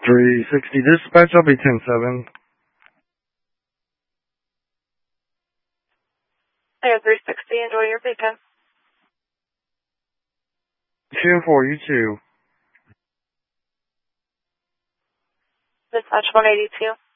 360 dispatch, I'll be 10-7. Air 360, enjoy your weekend. 2-4, you too. Dispatch 182.